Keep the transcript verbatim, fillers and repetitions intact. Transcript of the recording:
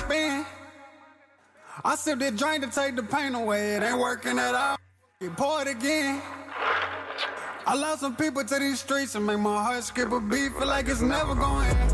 spin. I sip that drink to take the pain away. It ain't working at all. Get pour it again. I lost some people to these streets and make my heart skip a beat. Feel like it's never going.